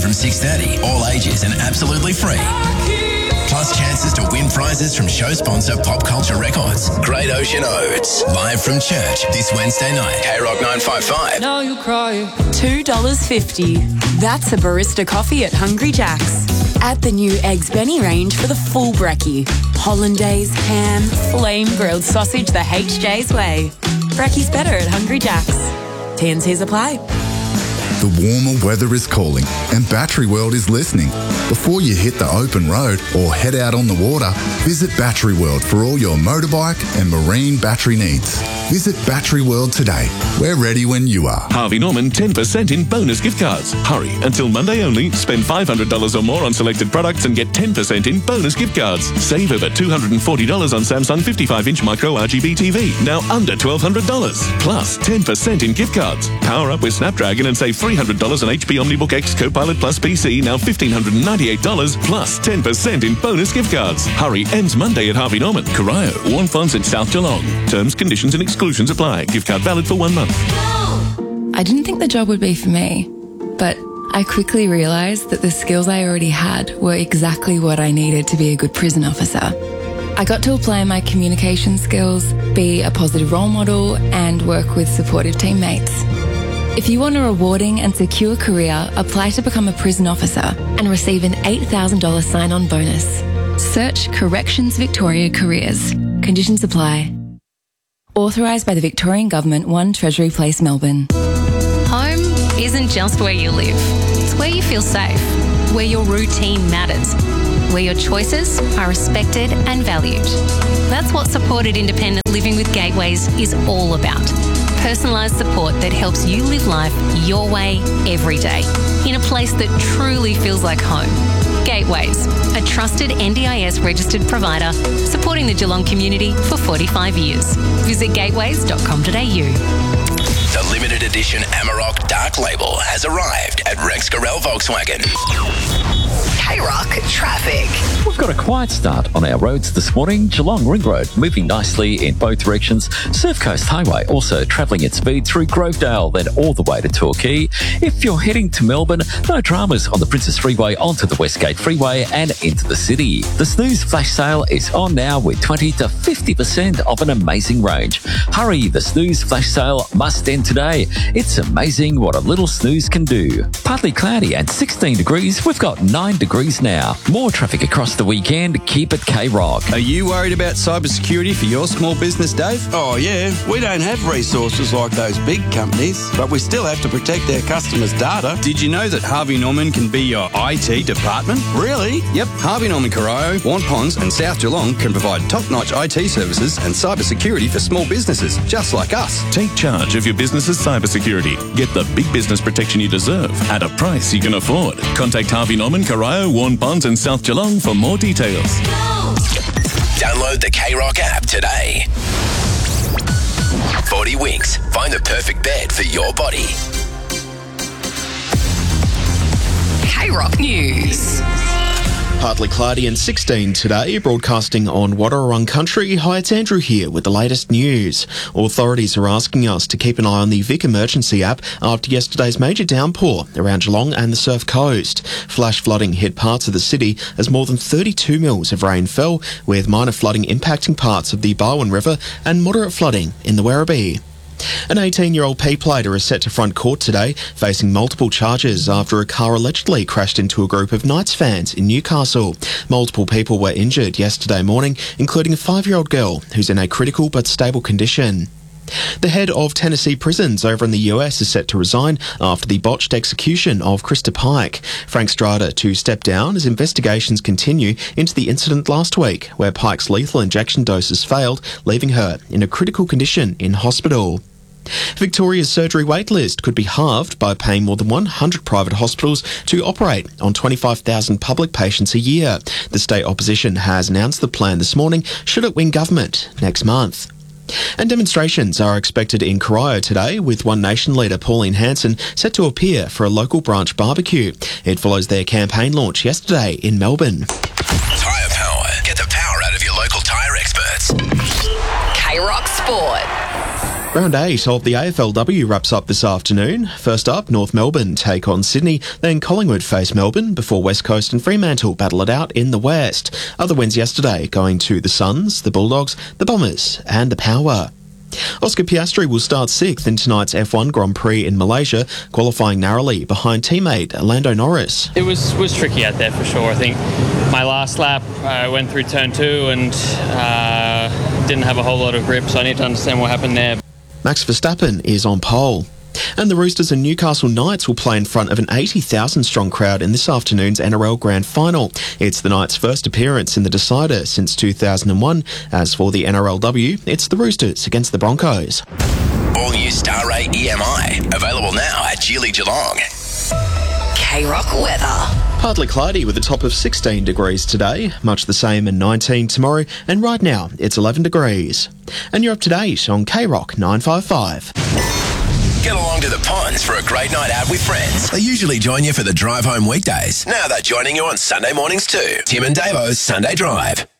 from 6:30. All ages and absolutely free. Plus chances to win prizes from show sponsor Pop Culture Records. Great Ocean Oats. Live from church this Wednesday night. K-Rock 955. Now you cry. $2.50. That's a barista coffee at Hungry Jack's. Add the new Eggs Benny range for the full brekkie. Hollandaise, ham, flame grilled sausage the HJ's way. Brekkie's better at Hungry Jack's. T&Cs apply. The warmer weather is calling and Battery World is listening. Before you hit the open road or head out on the water, visit Battery World for all your motorbike and marine battery needs. Visit Battery World today. We're ready when you are. Harvey Norman 10% in bonus gift cards. Hurry, until Monday only. Spend $500 or more on selected products and get 10% in bonus gift cards. Save over $240 on Samsung 55-inch micro RGB TV, now under $1,200. Plus 10% in gift cards. Power up with Snapdragon and save $300 on HP OmniBook X Copilot Plus PC, now $1,598, plus 10% in bonus gift cards. Hurry, ends Monday at Harvey Norman, Corio, Warren Fonts and South Geelong. Terms, conditions and exclusions apply. Gift card valid for 1 month. I didn't think the job would be for me, but I quickly realised that the skills I already had were exactly what I needed to be a good prison officer. I got to apply my communication skills, be a positive role model, and work with supportive teammates. If you want a rewarding and secure career, apply to become a prison officer and receive an $8,000 sign-on bonus. Search Corrections Victoria Careers. Conditions apply. Authorised by the Victorian Government, 1 Treasury Place, Melbourne. Home isn't just where you live. It's where you feel safe, where your routine matters, where your choices are respected and valued. That's what supported independent living with Gateways is all about. Personalised support that helps you live life your way every day in a place that truly feels like home. Gateways, a trusted NDIS registered provider supporting the Geelong community for 45 years. Visit gateways.com.au. The limited edition Amarok Dark Label has arrived at Rex Gorell Volkswagen. K-Rock traffic. We've got a quiet start on our roads this morning. Geelong Ring Road moving nicely in both directions. Surf Coast Highway also travelling at speed through Grovedale, then all the way to Torquay. If you're heading to Melbourne, no dramas on the Princess Freeway onto the Westgate Freeway and into the city. The Snooze Flash Sale is on now with 20 to 50% of an amazing range. Hurry, the Snooze Flash Sale must end today. It's amazing what a little snooze can do. Partly cloudy and 16 degrees. We've got 9 degrees now. More traffic across the weekend. Keep it K-Rock. Are you worried about cybersecurity for your small business, Dave? Oh, yeah. We don't have resources like those big companies, but we still have to protect our customers' data. Did you know that Harvey Norman can be your IT department? Really? Yep. Harvey Norman Corio, Warren Ponds and South Geelong can provide top-notch IT services and cybersecurity for small businesses, just like us. Take charge of your business's cybersecurity. Get the big business protection you deserve at a price you can afford. Contact Harvey Norman, Corio, Warren Ponds and South Geelong for more details. Download the K-Rock app today. 40 Winks. Find the perfect bed for your body. K-Rock News. Partly cloudy and 16 today, broadcasting on Wadawurrung Country. Hi, it's Andrew here with the latest news. Authorities are asking us to keep an eye on the Vic Emergency app after yesterday's major downpour around Geelong and the Surf Coast. Flash flooding hit parts of the city as more than 32 mils of rain fell, with minor flooding impacting parts of the Barwon River and moderate flooding in the Werribee. An 18-year-old P-plater is set to front court today, facing multiple charges after a car allegedly crashed into a group of Knights fans in Newcastle. Multiple people were injured yesterday morning, including a 5-year-old girl who's in a critical but stable condition. The head of Tennessee prisons over in the US is set to resign after the botched execution of Krista Pike. Frank Strada to step down as investigations continue into the incident last week, where Pike's lethal injection doses failed, leaving her in a critical condition in hospital. Victoria's surgery waitlist could be halved by paying more than 100 private hospitals to operate on 25,000 public patients a year. The state opposition has announced the plan this morning, should it win government next month. And demonstrations are expected in Corio today, with One Nation leader Pauline Hanson set to appear for a local branch barbecue. It follows their campaign launch yesterday in Melbourne. Tyre Power. Get the power out of your local tyre experts. K-Rock Sport. Round 8 of the AFLW wraps up this afternoon. First up, North Melbourne take on Sydney, then Collingwood face Melbourne before West Coast and Fremantle battle it out in the West. Other wins yesterday going to the Suns, the Bulldogs, the Bombers and the Power. Oscar Piastri will start 6th in tonight's F1 Grand Prix in Malaysia, qualifying narrowly behind teammate Lando Norris. It was tricky out there for sure. I think my last lap, I went through turn 2 and didn't have a whole lot of grip, so I need to understand what happened there. Max Verstappen is on pole. And the Roosters and Newcastle Knights will play in front of an 80,000-strong crowd in this afternoon's NRL Grand Final. It's the Knights' first appearance in the decider since 2001. As for the NRLW, it's the Roosters against the Broncos. All new Star Ray EMI, available now at Geely Geelong. K-Rock weather. Partly cloudy with a top of 16 degrees today, much the same and 19 tomorrow, and right now it's 11 degrees. And you're up to date on K-Rock 955. Get along to the ponds for a great night out with friends. They usually join you for the drive home weekdays. Now they're joining you on Sunday mornings too. Tim and Davo's Sunday Drive.